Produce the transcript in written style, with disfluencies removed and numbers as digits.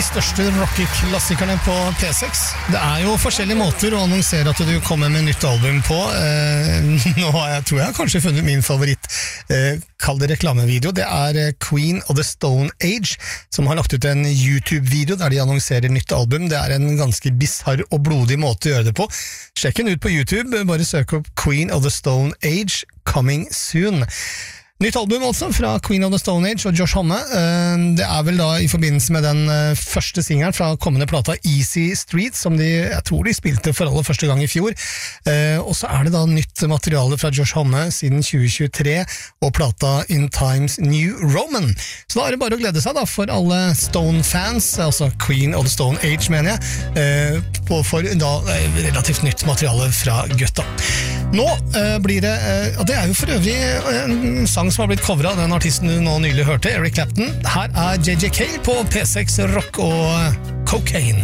største rockeklassikerne på P6. Det jo forskjellige måter å annonsere at du kommer med nytt album på. Nå tror jeg kanskje funnet min favoritt, kall det reklamevideo. Det Queen of the Stone Age, som har lagt ut en YouTube-video der de annonserer nytt album. Det en ganske bizarr og blodig måte å gjøre det på. Sjekk den ut på YouTube, bare søk opp Queen of the Stone Age, Coming Soon. Nytt album altså, fra Queen of the Stone Age og Josh Homme. Det vel da i forbindelse med den første singelen fra kommende plata Easy Street, som jeg tror de spilte for aller første gang i fjor. Og så det da nytt materiale fra Josh Homme siden 2023, og plata In Times New Roman. Så da det bare å glede seg da, for alle Stone-fans, altså Queen of the Stone Age mener jeg, for da relativt nytt materiale fra gutta. Nå blir det, og det jo for øvrig en sang som har blitt coveret av den artisten du nå nylig hørte, Eric Clapton. Her JJ Cale på P6 Rock og Cocaine.